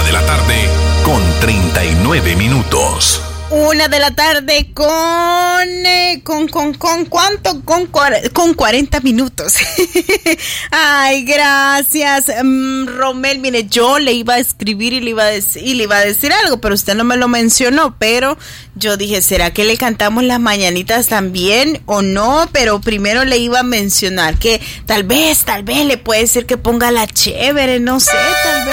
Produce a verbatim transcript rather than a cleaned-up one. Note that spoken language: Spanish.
de la tarde con treinta y nueve minutos. Una de la tarde con, eh, con, con, con, ¿cuánto? Con, con cuarenta minutos. Ay, gracias, um, Romel. Mire, yo le iba a escribir y le iba a decir, y le iba a decir algo, pero usted no me lo mencionó, pero yo dije, ¿será que le cantamos las mañanitas también o no? Pero primero le iba a mencionar que tal vez, tal vez le puede ser que ponga la chévere, no sé, tal vez.